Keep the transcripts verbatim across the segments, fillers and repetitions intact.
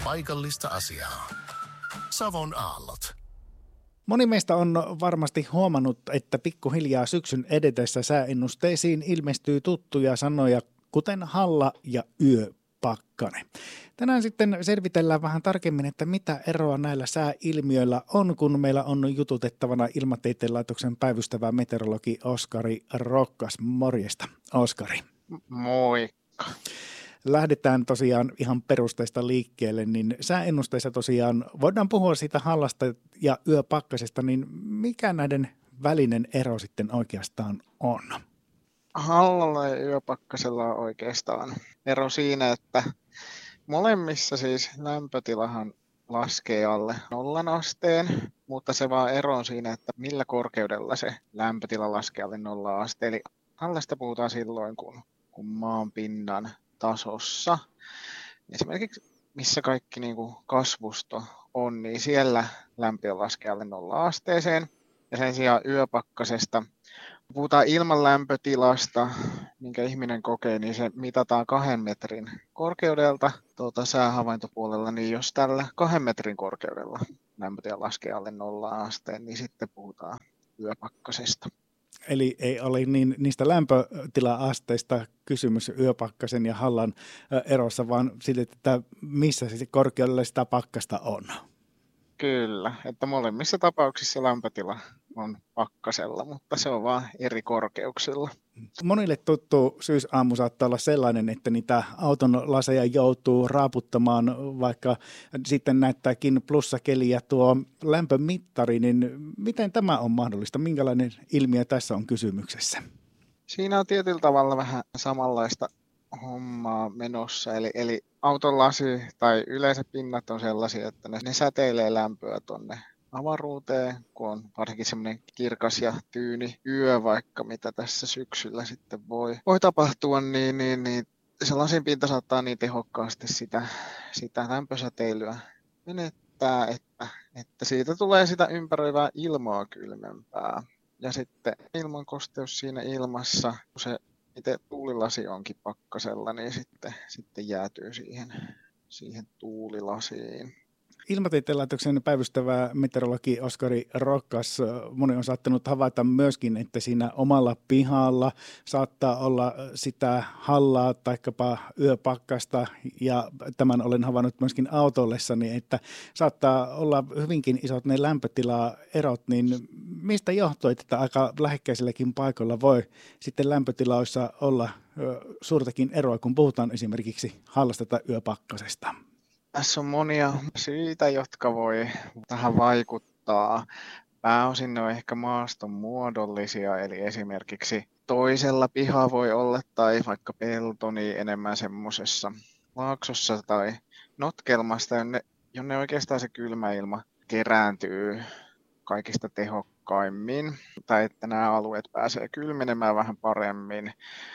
paikallista asiaa. Savon aallot. Moni meistä on varmasti huomannut, että pikkuhiljaa syksyn edetessä sääennusteisiin ilmestyy tuttuja sanoja, kuten halla ja yöpakkane. Tänään sitten selvitellään vähän tarkemmin, että mitä eroa näillä sääilmiöillä on, kun meillä on jututettavana Ilmatieteen laitoksen päivystävä meteorologi Oskari Rokkas. Morjesta, Oskari. Moikka. Lähdetään tosiaan ihan perusteista liikkeelle, niin sääennusteissa tosiaan voidaan puhua siitä hallasta ja yöpakkasesta, niin mikä näiden välinen ero sitten oikeastaan on? Hallalla ja yöpakkasella on oikeastaan ero siinä, että molemmissa siis lämpötilahan laskee alle nollan asteen, mutta se vaan ero on siinä, että millä korkeudella se lämpötila laskee alle nollan asteen. Eli hallasta puhutaan silloin, kun, kun maan pinnan tasossa, esimerkiksi missä kaikki niin kuin kasvusto on, niin siellä lämpö laskee alle nolla asteeseen. Ja sen sijaan yöpakkasesta, kun puhutaan ilman lämpötilasta, minkä ihminen kokee, niin se mitataan kahden metrin korkeudelta tuota säähavaintopuolella, niin jos tällä kahden metrin korkeudella lämpötila laskee alle nolla asteen, niin sitten puhutaan yöpakkasesta. Eli ei ole niin niistä lämpötila-asteista kysymys yöpakkasen ja hallan erossa, vaan siitä, että missä se korkeudella sitä pakkasta on. Kyllä, että molemmissa tapauksissa lämpötila on pakkasella, mutta se on vaan eri korkeuksilla. Monille tuttu syysaamu saattaa olla sellainen, että niitä auton laseja joutuu raaputtamaan, vaikka sitten näyttääkin plussakeli ja tuo lämpömittari, niin miten tämä on mahdollista? Minkälainen ilmiö tässä on kysymyksessä? Siinä on tietyllä tavalla vähän samanlaista hommaa menossa, eli, eli auton lasi tai yleensä pinnat on sellaisia, että ne, ne säteilee lämpöä tuonne avaruuteen, kun on varsinkin semmoinen kirkas ja tyyni yö, vaikka mitä tässä syksyllä sitten voi, voi tapahtua, niin, niin, niin se lasin pinta saattaa niin tehokkaasti sitä, sitä lämpösäteilyä menettää, että, että siitä tulee sitä ympäröivää ilmaa kylmempää. Ja sitten ilmankosteus siinä ilmassa, kun se itse tuulilasi onkin pakkasella, niin sitten, sitten jäätyy siihen, siihen tuulilasiin. Ilmatieteen laitoksen päivystävä meteorologi Oskari Rokkas, moni on saattanut havaita myöskin, että siinä omalla pihalla saattaa olla sitä hallaa taikka yöpakkasta, ja tämän olen havainnut myöskin autollessani, että saattaa olla hyvinkin isot ne lämpötilaerot, niin mistä johtuu, että aika lähekkäisilläkin paikoilla voi sitten lämpötiloissa olla suurtakin eroa, kun puhutaan esimerkiksi hallasta tai yöpakkasesta? Tässä on monia syitä, jotka voi tähän vaikuttaa. Pääosin ne on ehkä maaston muodollisia, eli esimerkiksi toisella piha voi olla tai vaikka pelto niin enemmän semmoisessa laaksossa tai notkelmasta, jonne, jonne oikeastaan se kylmä ilma kerääntyy kaikista tehokkaimmin, tai että nämä alueet pääsee kylmenemään vähän paremmin.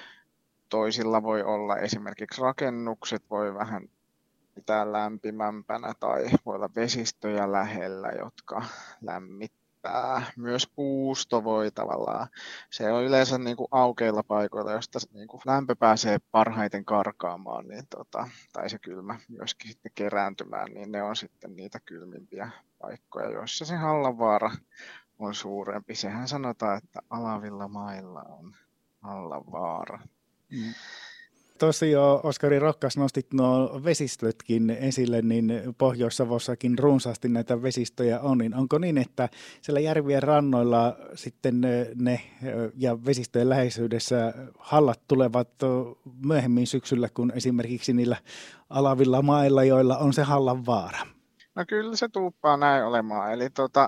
Toisilla voi olla esimerkiksi rakennukset, voi vähän pitää lämpimämpänä tai voi olla vesistöjä lähellä, jotka lämmittää. Myös puusto voi tavallaan, se on yleensä niin kuin aukeilla paikoilla, josta niin kuin lämpö pääsee parhaiten karkaamaan, niin tota, tai se kylmä myöskin sitten kerääntymään, niin ne on sitten niitä kylmimpiä paikkoja, joissa se hallanvaara on suurempi. Sehän sanotaan, että alavilla mailla on hallanvaara. Mm. Tuossa jo Oskari Rokkas nostit nuo vesistötkin esille, niin Pohjois-Savossakin runsaasti näitä vesistöjä on, niin onko niin, että siellä järvien rannoilla sitten ne ja vesistöjen läheisyydessä hallat tulevat myöhemmin syksyllä kuin esimerkiksi niillä alavilla mailla, joilla on se hallan vaara? No kyllä se tuuppaa näin olemaan, eli tota,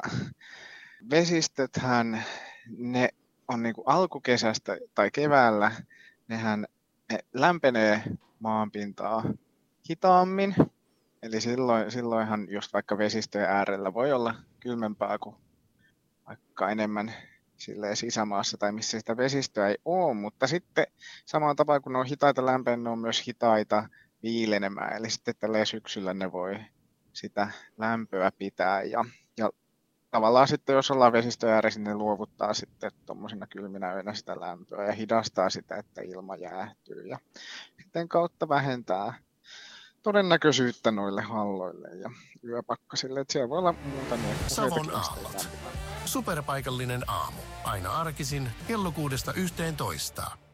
vesistöthän ne on niin kuin alkukesästä tai keväällä, nehän ne lämpenee maanpintaa hitaammin, eli silloin, silloinhan just vaikka vesistöjen äärellä voi olla kylmempää kuin vaikka enemmän silleen sisämaassa tai missä sitä vesistöä ei ole, mutta sitten samaan tapaan kun ne on hitaita lämpenemään, ne on myös hitaita viilenemään, eli sitten tälleen syksyllä ne voi sitä lämpöä pitää ja, ja tavallaan sitten, jos ollaan vesistöjen ääressä, niin ne luovuttaa sitten tuommoisina kylminä öinä sitä lämpöä ja hidastaa sitä, että ilma jäähtyy. Ja sitten kautta vähentää todennäköisyyttä noille halloille ja yöpakkasille. Että siellä voi olla muutamia Savon aallot. Superpaikallinen aamu. Aina arkisin kello kuudesta yhteentoista.